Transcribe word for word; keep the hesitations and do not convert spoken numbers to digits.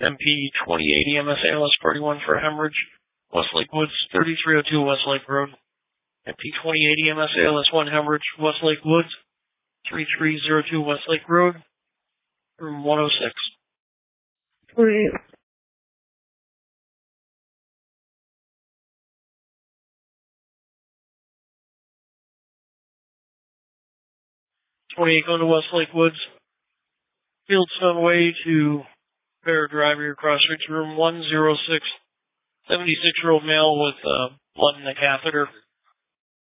M P twenty eighty M S A L S forty-one for hemorrhage, Westlake Woods, thirty-three oh two Westlake Road. M P twenty eighty M S A L S one hemorrhage, Westlake Woods, thirty-three oh two Westlake Road, room one oh six. twenty-eight. twenty-eight going to Westlake Woods, Fieldstone Way to Bear Drive, your cross streets, room one oh six. seventy-six-year-old male with uh, blood in the catheter.